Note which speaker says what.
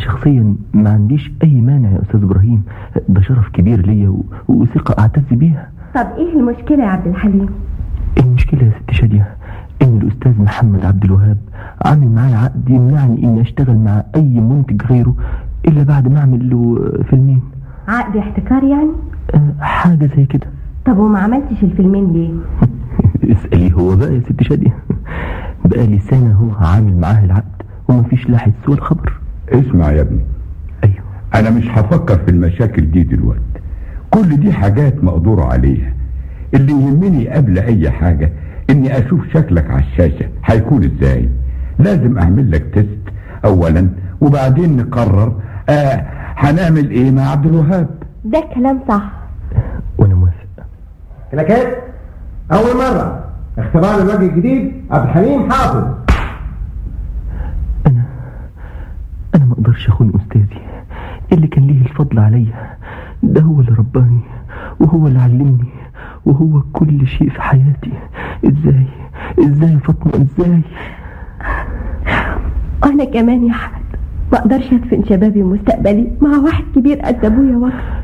Speaker 1: شخصيا ما عنديش اي مانع يا استاذ ابراهيم، ده شرف كبير ليا وثقة اعتز بيها.
Speaker 2: طب ايه المشكلة يا عبد الحليم؟
Speaker 1: المشكلة يا ست شادية ان الاستاذ محمد عبد الوهاب عامل معايا عقد يمنعني اني اشتغل مع اي منتج غيره الا بعد ما اعمل له فيلمين.
Speaker 2: عقد احتكار يعني؟
Speaker 1: حاجة زي كده.
Speaker 2: طب وما عملتش الفيلمين ليه؟
Speaker 1: اسألي هو بقى يا ست شادية، بقى لي سنة هو عامل معاه العقد ومفيش لا حس ولا خبر.
Speaker 3: اسمع يا ابني،
Speaker 1: ايوه
Speaker 3: انا مش هفكر في المشاكل دي دلوقتي، كل دي حاجات مقدور عليها. اللي يهمني قبل اي حاجة اني اشوف شكلك على الشاشة هيكون ازاي. لازم اعمل لك تيست اولا وبعدين نقرر هنعمل ايه مع عبد الوهاب.
Speaker 2: ده كلام صح
Speaker 1: وانا موافق.
Speaker 4: كلاكات اول مرة اختبار الوجه الجديد عبد الحليم حافظ.
Speaker 1: انا ما اقدرش اخون استاذي اللي كان ليه الفضل عليا، ده هو اللي رباني وهو اللي علمني وهو كل شيء في حياتي. ازاي يا فاطمة ازاي؟
Speaker 2: انا كمان يا حمد ما اقدرش ادفن شبابي ومستقبلي مع واحد كبير قد ابويا وكر.